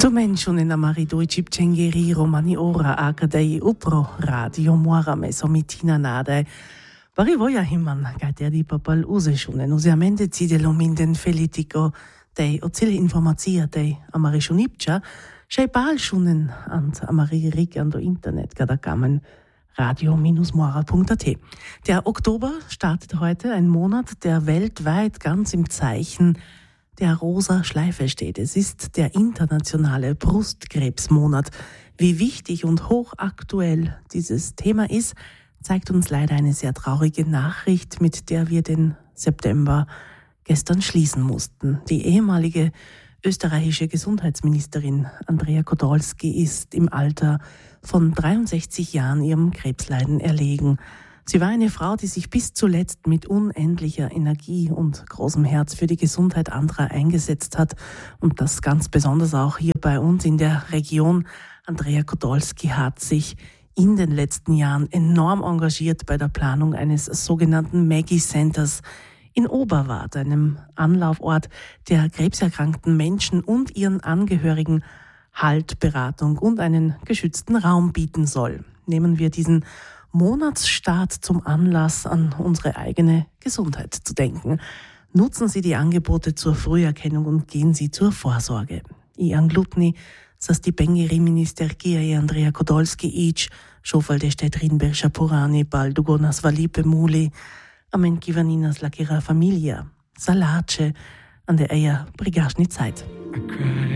Mentionen amari doi cipcengeri romani ora akadei upro radio moara mesomitina nade. Vari voia himman gaiter di papal useschunen usiamente zidelo minden felitico dei ozile informazia dei amari shunipcha schei balschunen ant amari rig an do internet gadakamen radio-moara.at. Der Oktober startet heute, ein Monat, der weltweit ganz im Zeichen der rosa Schleife steht. Es ist der internationale Brustkrebsmonat. Wie wichtig und hochaktuell dieses Thema ist, zeigt uns leider eine sehr traurige Nachricht, mit der wir den September gestern schließen mussten. Die ehemalige österreichische Gesundheitsministerin Andrea Podolski ist im Alter von 63 Jahren ihrem Krebsleiden erlegen. Sie war eine Frau, die sich bis zuletzt mit unendlicher Energie und großem Herz für die Gesundheit anderer eingesetzt hat. Und das ganz besonders auch hier bei uns in der Region. Andrea Podolski hat sich in den letzten Jahren enorm engagiert bei der Planung eines sogenannten Maggie Centers in Oberwart, einem Anlaufort, der krebserkrankten Menschen und ihren Angehörigen Halt, Beratung und einen geschützten Raum bieten soll. Nehmen wir diesen Monatsstart zum Anlass, an unsere eigene Gesundheit zu denken. Nutzen Sie die Angebote zur Früherkennung und gehen Sie zur Vorsorge. I anglutni sa stipengeri ministerkia e Andrea Podolski ic, šofal de štetrin berša porani, bal dugonas valipe muli, amen kivaninas lakira familia, salace, an der Eier brigaschni Zeit.